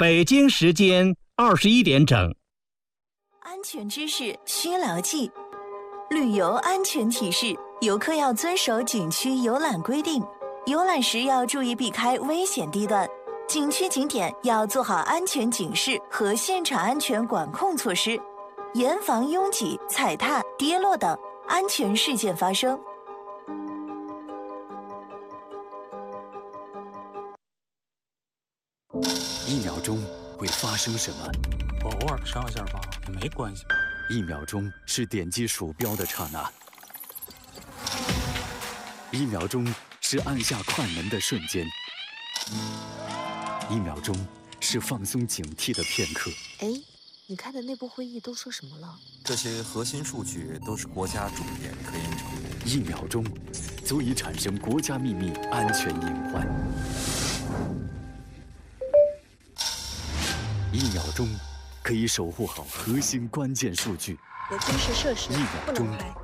北京时间21点整。 安全知识需牢记。旅游安全提示：游客要遵守景区游览规定，游览时要注意避开危险地段，景区景点要做好安全警示和现场安全管控措施，严防拥挤、踩踏、跌落等安全事件发生。 1秒钟会发生什么？ 我偶尔上一下吧，没关系吧 ？1秒钟是点击鼠标的刹那，1秒钟是按下快门的瞬间，1秒钟是放松警惕的片刻。 哎，你开的内部会议都说什么了？ 这些核心数据都是国家重点科研成果。 1秒钟足以产生国家秘密安全隐患。1秒钟可以守护好核心关键数据。 和军事设施 1秒钟